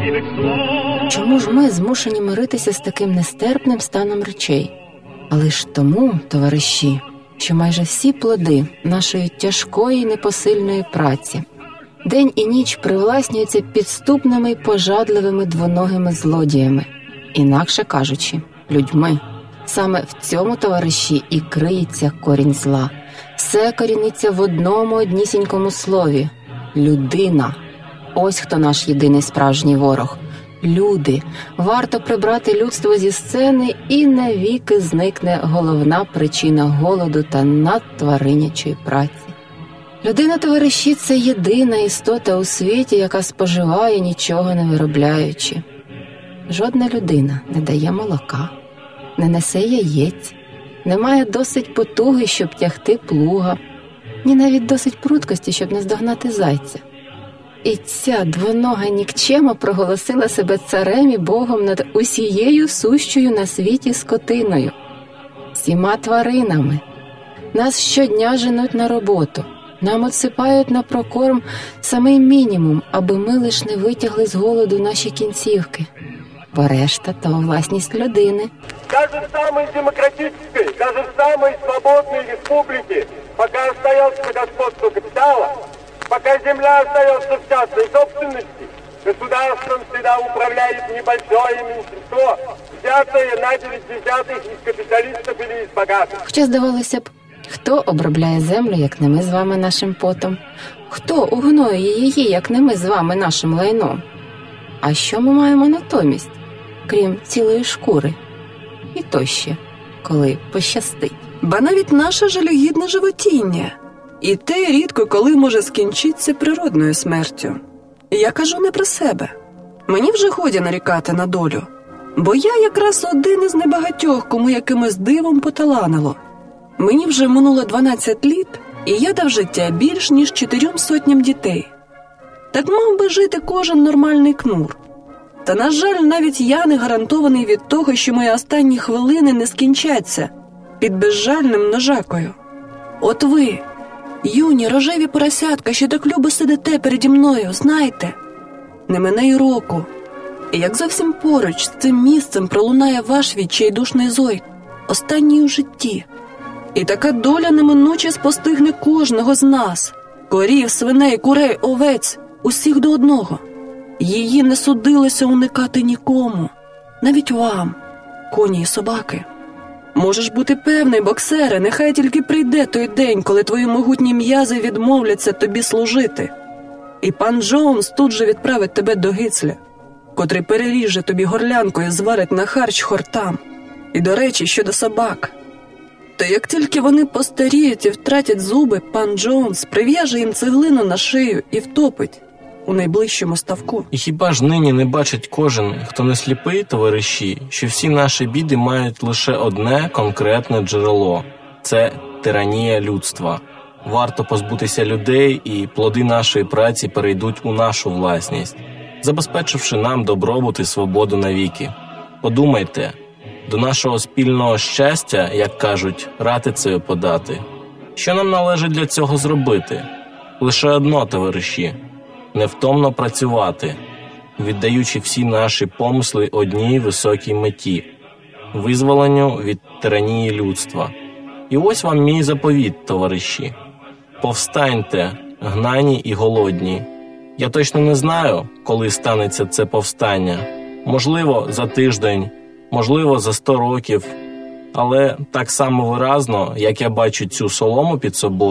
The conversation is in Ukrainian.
Чому ж ми змушені миритися з таким нестерпним станом речей? Але ж тому, товариші, що майже всі плоди нашої тяжкої непосильної праці день і ніч привласнюються підступними й пожадливими двоногими злодіями, інакше кажучи, людьми. Саме в цьому, товариші, і криється корінь зла. Все коріниться в одному однісінькому слові – людина. Ось хто наш єдиний справжній ворог. Люди. Варто прибрати людство зі сцени, і навіки зникне головна причина голоду та надтваринячої праці. Людина, товариші, це єдина істота у світі, яка споживає, нічого не виробляючи. Жодна людина не дає молока, не несе яєць, не має досить потуги, щоб тягти плуга, ні навіть досить пруткості, щоб наздогнати зайця. І ця двонога нікчема проголосила себе царем і богом над усією сущою на світі скотиною, всіма тваринами. Нас щодня женуть на роботу, нам отсипають на прокорм самий мінімум, аби ми лиш не витягли з голоду наші кінцівки. Бо решта – то власність людини. Даже в самой демократической, даже в самой свободной республике, пока остается господство капитала, пока земля остается в частной собственности, государством всегда управляет небольшое меньшинство, взятое на 90-х из капиталистов или из богатых. Хоча, здавалося б, хто обробляє землю, як не ми з вами нашим потом? Хто угноює її, як не ми з вами нашим лайном? А що ми маємо натомість, крім цілої шкури? І то ще, коли пощастить. Ба навіть наше жалюгідне животіння. І те рідко коли може скінчитися природною смертю. Я кажу не про себе. Мені вже годі нарікати на долю. Бо я якраз один із небагатьох, кому якимось дивом поталанило. Мені вже минуло 12 літ, і я дав життя більш ніж 400 дітей. Так мав би жити кожен нормальний кнур. Та, на жаль, навіть я не гарантований від того, що мої останні хвилини не скінчаться під безжальним ножакою. От ви, юні рожеві поросятка, що так любо сидите переді мною, знайте, не мине й року. І як зовсім поруч з цим місцем пролунає ваш відчайдушний зой, останній у житті. І така доля неминуче спостигне кожного з нас, корів, свиней, курей, овець, усіх до одного. Її не судилося уникати нікому, навіть вам, коні і собаки. Можеш бути певний, боксере, нехай тільки прийде той день, коли твої могутні м'язи відмовляться тобі служити. І пан Джонс тут же відправить тебе до гицля, котрий переріже тобі горлянку і зварить на харч хортам. І, до речі, щодо собак, то як тільки вони постаріють і втратять зуби, пан Джонс прив'яже їм цеглину на шию і втопить у найближчому ставку. І хіба ж нині не бачить кожен, хто не сліпий, товариші, що всі наші біди мають лише одне конкретне джерело – це тиранія людства. Варто позбутися людей, і плоди нашої праці перейдуть у нашу власність, забезпечивши нам добробут і свободу навіки. Подумайте, до нашого спільного щастя, як кажуть, ратицею подати. Що нам належить для цього зробити? Лише одно, товариші – невтомно працювати, віддаючи всі наші помисли одній високій меті – визволенню від тиранії людства. І ось вам мій заповіт, товариші. Повстаньте, гнані і голодні. Я точно не знаю, коли станеться це повстання. Можливо, за тиждень, можливо, за 100 років. Але так само виразно, як я бачу цю солому під собою,